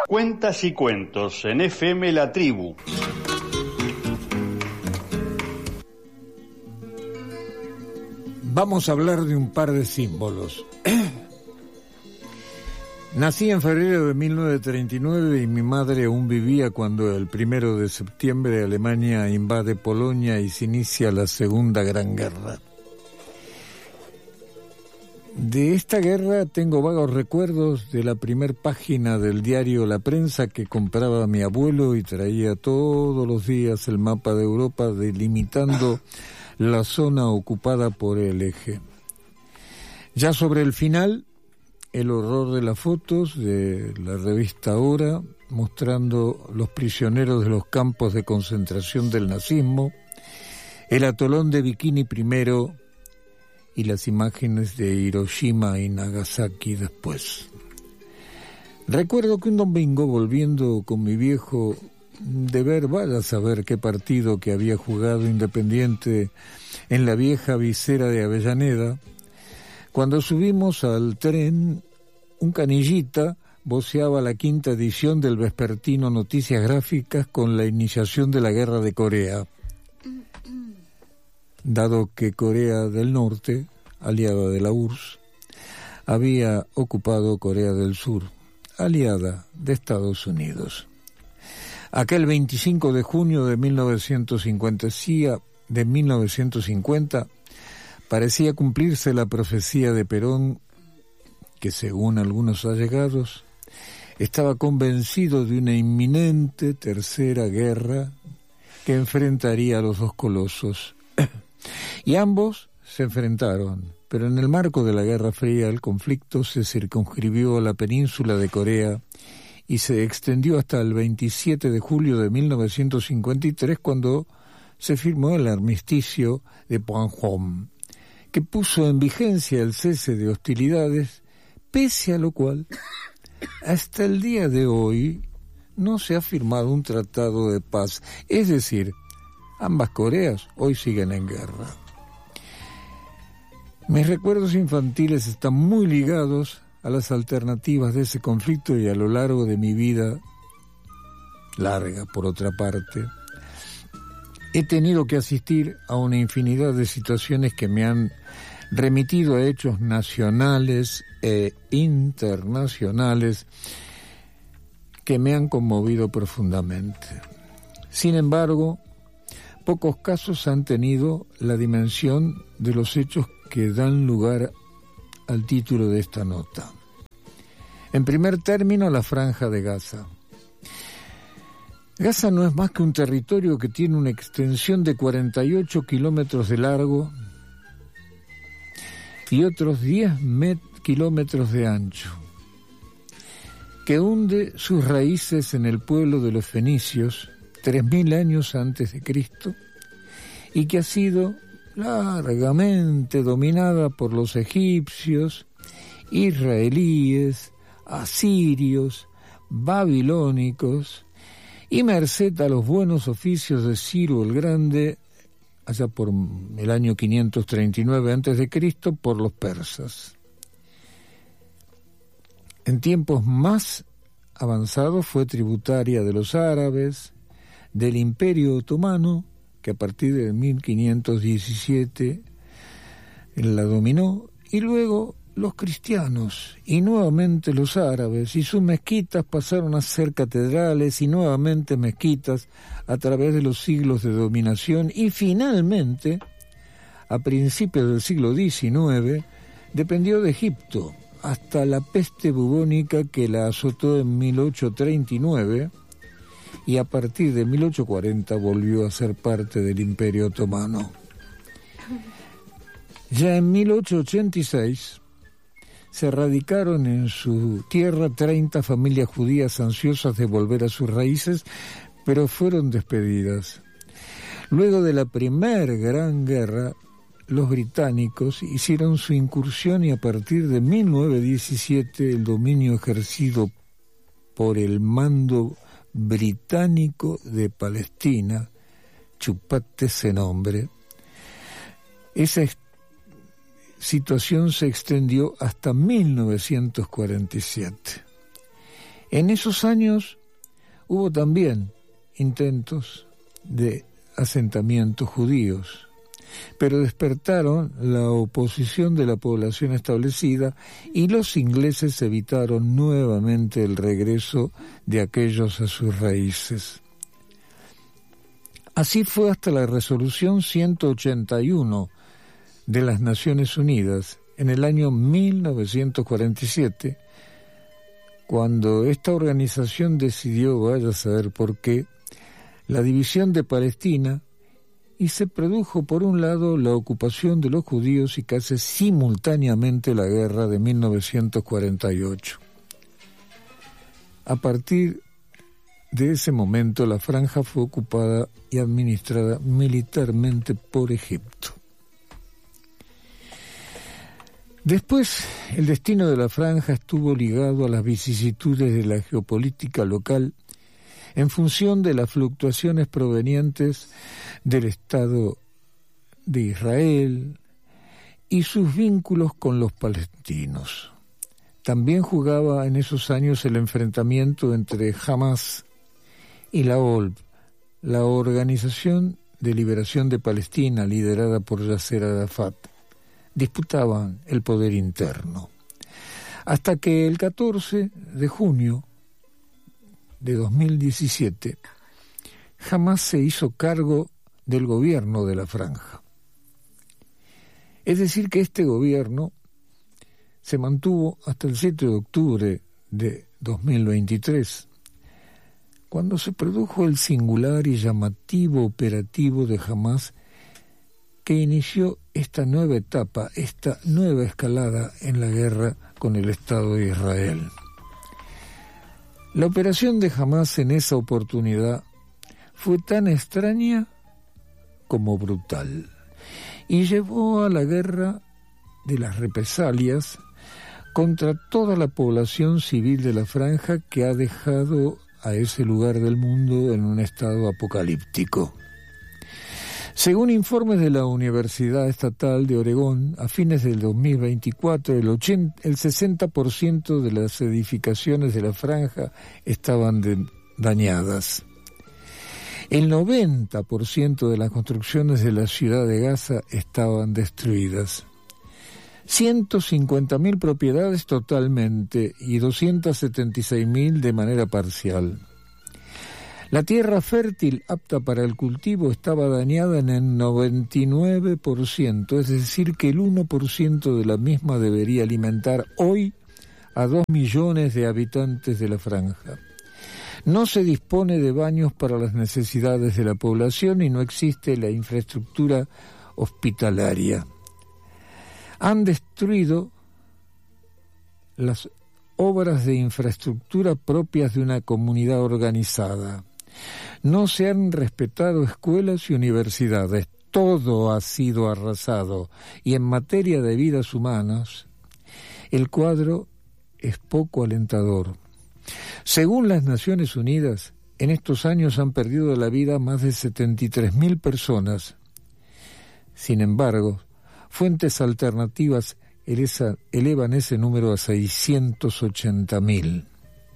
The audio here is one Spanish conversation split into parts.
Cuentas y cuentos en FM La Tribu. Vamos a hablar de un par de símbolos. Nací en febrero de 1939 y mi madre aún vivía cuando el 1 de septiembre Alemania invade Polonia y se inicia la Segunda Gran Guerra. De esta guerra tengo vagos recuerdos de la primer página del diario La Prensa que compraba mi abuelo y traía todos los días el mapa de Europa delimitando la zona ocupada por el eje. Ya sobre el final, el horror de las fotos de la revista Hora, mostrando los prisioneros de los campos de concentración del nazismo, el atolón de Bikini primero y las imágenes de Hiroshima y Nagasaki después. Recuerdo que un domingo, volviendo con mi viejo de ver, vaya a saber qué partido que había jugado Independiente en la vieja visera de Avellaneda, cuando subimos al tren, un canillita voceaba la 5ª edición del vespertino Noticias Gráficas con la iniciación de la Guerra de Corea. Dado que Corea del Norte, aliada de la URSS, había ocupado Corea del Sur, aliada de Estados Unidos. Aquel 25 de junio de 1950 parecía cumplirse la profecía de Perón, que según algunos allegados, estaba convencido de una inminente tercera guerra que enfrentaría a los dos colosos. Y ambos se enfrentaron, pero en el marco de la Guerra Fría el conflicto se circunscribió a la península de Corea y se extendió hasta el 27 de julio de 1953, cuando se firmó el armisticio de Panmunjom, que puso en vigencia el cese de hostilidades, pese a lo cual, hasta el día de hoy, no se ha firmado un tratado de paz. Es decir, ambas Coreas hoy siguen en guerra. Mis recuerdos infantiles están muy ligados a las alternativas de ese conflicto y a lo largo de mi vida, larga por otra parte, he tenido que asistir a una infinidad de situaciones que me han remitido a hechos nacionales e internacionales que me han conmovido profundamente. Sin embargo, pocos casos han tenido la dimensión de los hechos que dan lugar al título de esta nota. En primer término, la Franja de Gaza. Gaza no es más que un territorio que tiene una extensión de 48 kilómetros de largo y otros 10 kilómetros de ancho, que hunde sus raíces en el pueblo de los fenicios 3000 años antes de Cristo y que ha sido largamente dominada por los egipcios, israelíes, asirios, babilónicos y merced a los buenos oficios de Ciro el Grande, allá por el año 539 a.C., por los persas. En tiempos más avanzados fue tributaria de los árabes, del Imperio Otomano, que a partir de 1517 la dominó, y luego los cristianos, y nuevamente los árabes, y sus mezquitas pasaron a ser catedrales, y nuevamente mezquitas a través de los siglos de dominación, y finalmente, a principios del siglo XIX, dependió de Egipto, hasta la peste bubónica que la azotó en 1839, y a partir de 1840 volvió a ser parte del Imperio Otomano. Ya en 1886 se radicaron en su tierra 30 familias judías ansiosas de volver a sus raíces, pero fueron despedidas. Luego de la Primera Gran Guerra, los británicos hicieron su incursión y a partir de 1917 el dominio ejercido por el mando británico de Palestina, chupate ese nombre, esa situación se extendió hasta 1947. En esos años hubo también intentos de asentamientos judíos, pero despertaron la oposición de la población establecida y los ingleses evitaron nuevamente el regreso de aquellos a sus raíces. Así fue hasta la resolución 181 de las Naciones Unidas en el año 1947, cuando esta organización decidió, vaya a saber por qué, la división de Palestina, y se produjo por un lado la ocupación de los judíos y casi simultáneamente la guerra de 1948. A partir de ese momento la franja fue ocupada y administrada militarmente por Egipto. Después, el destino de la franja estuvo ligado a las vicisitudes de la geopolítica local en función de las fluctuaciones provenientes del Estado de Israel y sus vínculos con los palestinos. También jugaba en esos años el enfrentamiento entre Hamas y la OLP, la Organización de Liberación de Palestina, liderada por Yasser Arafat. Disputaban el poder interno. Hasta que el 14 de junio de 2017, Hamas se hizo cargo del gobierno de la franja. Es decir, que este gobierno se mantuvo hasta el 7 de octubre de 2023, cuando se produjo el singular y llamativo operativo de Hamas que inició esta nueva etapa, esta nueva escalada en la guerra con el Estado de Israel. La operación de Hamas en esa oportunidad fue tan extraña como brutal y llevó a la guerra de las represalias contra toda la población civil de la franja, que ha dejado a ese lugar del mundo en un estado apocalíptico. Según informes de la Universidad Estatal de Oregón, a fines del 2024, el 60% de las edificaciones de la franja estaban dañadas. El 90% de las construcciones de la ciudad de Gaza estaban destruidas. 150.000 propiedades totalmente y 276.000 de manera parcial. La tierra fértil apta para el cultivo estaba dañada en el 99%, es decir, que el 1% de la misma debería alimentar hoy a 2 millones de habitantes de la franja. No se dispone de baños para las necesidades de la población y no existe la infraestructura hospitalaria. Han destruido las obras de infraestructura propias de una comunidad organizada. No se han respetado escuelas y universidades. Todo ha sido arrasado. Y en materia de vidas humanas, el cuadro es poco alentador. Según las Naciones Unidas, en estos años han perdido la vida más de 73.000 personas. Sin embargo, fuentes alternativas elevan ese número a 680.000.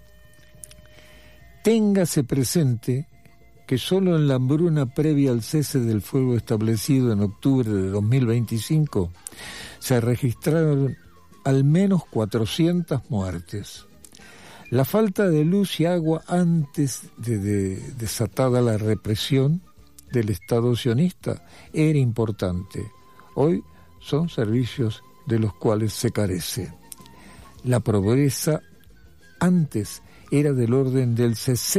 Téngase presente que solo en la hambruna previa al cese del fuego establecido en octubre de 2025 se registraron al menos 400 muertes. La falta de luz y agua antes de desatada la represión del Estado sionista era importante. Hoy son servicios de los cuales se carece. La pobreza antes era del orden del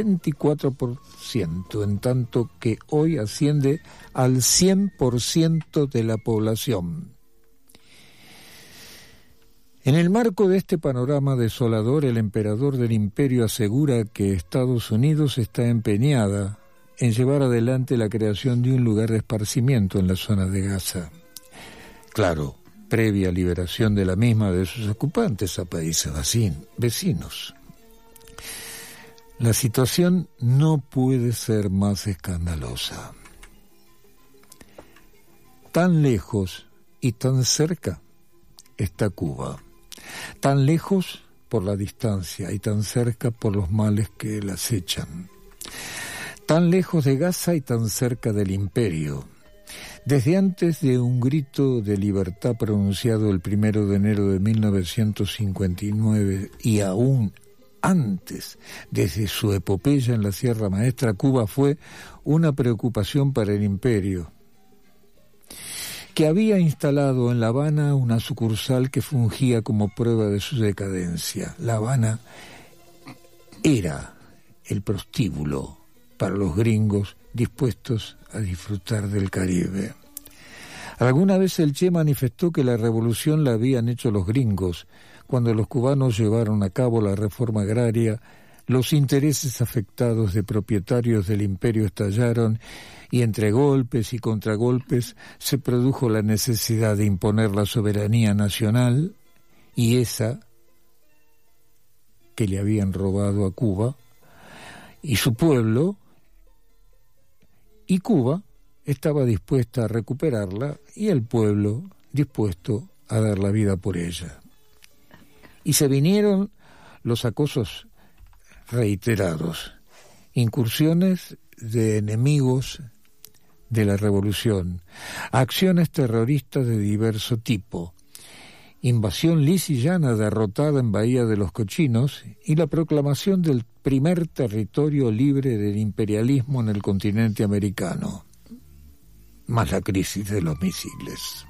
64%, en tanto que hoy asciende al 100% de la población. En el marco de este panorama desolador, el emperador del imperio asegura que Estados Unidos está empeñada en llevar adelante la creación de un lugar de esparcimiento en la zona de Gaza. Claro, previa liberación de la misma de sus ocupantes a países vecinos. La situación no puede ser más escandalosa. Tan lejos y tan cerca está Cuba. Tan lejos por la distancia y tan cerca por los males que la acechan. Tan lejos de Gaza y tan cerca del imperio. Desde antes de un grito de libertad pronunciado el 1 de enero de 1959 y aún antes, desde su epopeya en la Sierra Maestra, Cuba fue una preocupación para el imperio, que había instalado en La Habana una sucursal que fungía como prueba de su decadencia. La Habana era el prostíbulo para los gringos dispuestos a disfrutar del Caribe. Alguna vez el Che manifestó que la revolución la habían hecho los gringos. Cuando los cubanos llevaron a cabo la reforma agraria, los intereses afectados de propietarios del imperio estallaron y entre golpes y contragolpes se produjo la necesidad de imponer la soberanía nacional y esa que le habían robado a Cuba y su pueblo, y Cuba estaba dispuesta a recuperarla y el pueblo dispuesto a dar la vida por ella. Y se vinieron los acosos reiterados, incursiones de enemigos de la revolución, acciones terroristas de diverso tipo, invasión lisa y llana derrotada en Bahía de los Cochinos y la proclamación del primer territorio libre del imperialismo en el continente americano, más la crisis de los misiles.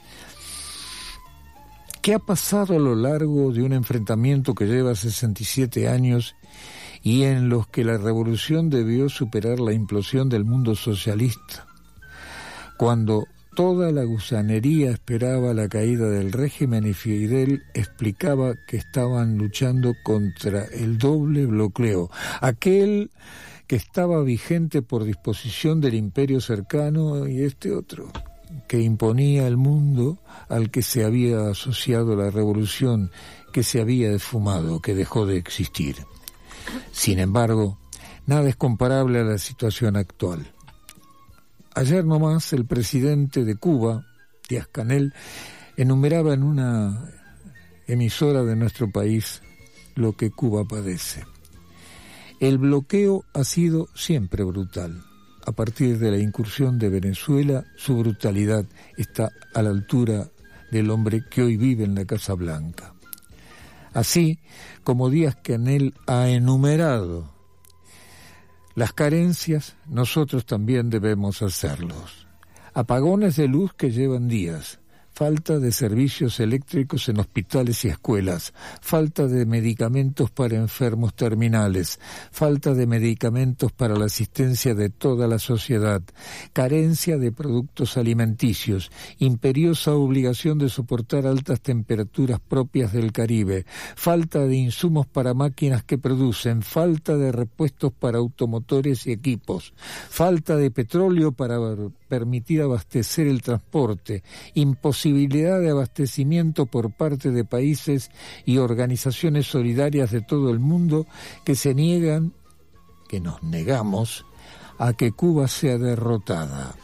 ¿Qué ha pasado a lo largo de un enfrentamiento que lleva 67 años y en los que la revolución debió superar la implosión del mundo socialista? Cuando toda la gusanería esperaba la caída del régimen y Fidel explicaba que estaban luchando contra el doble bloqueo, aquel que estaba vigente por disposición del imperio cercano y este otro, que imponía el mundo al que se había asociado la revolución, que se había esfumado, que dejó de existir. Sin embargo, nada es comparable a la situación actual. Ayer nomás el presidente de Cuba, Díaz-Canel, enumeraba en una emisora de nuestro país lo que Cuba padece. El bloqueo ha sido siempre brutal. A partir de la incursión de Venezuela, su brutalidad está a la altura del hombre que hoy vive en la Casa Blanca. Así como Díaz-Canel ha enumerado las carencias, nosotros también debemos hacerlos. Apagones de luz que llevan días, falta de servicios eléctricos en hospitales y escuelas, falta de medicamentos para enfermos terminales, falta de medicamentos para la asistencia de toda la sociedad, carencia de productos alimenticios, imperiosa obligación de soportar altas temperaturas propias del Caribe, falta de insumos para máquinas que producen, falta de repuestos para automotores y equipos, falta de petróleo para permitir abastecer el transporte, imposibilidad de abastecimiento por parte de países y organizaciones solidarias de todo el mundo que se niegan, que nos negamos, a que Cuba sea derrotada.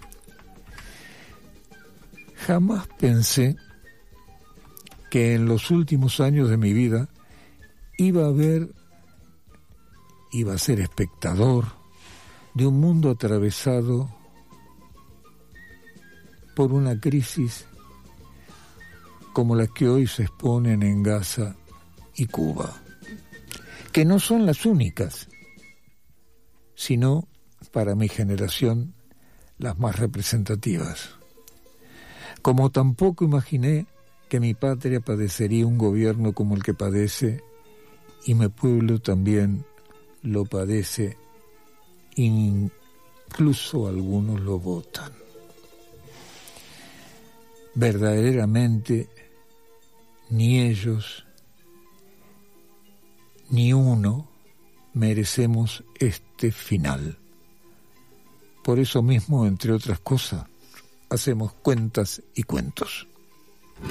Jamás pensé que en los últimos años de mi vida iba a ser espectador de un mundo atravesado por una crisis como las que hoy se exponen en Gaza y Cuba, que no son las únicas, sino, para mi generación, las más representativas. Como tampoco imaginé que mi patria padecería un gobierno como el que padece, y mi pueblo también lo padece, incluso algunos lo votan. Verdaderamente, ni ellos, ni uno merecemos este final. Por eso mismo, entre otras cosas, hacemos cuentas y cuentos.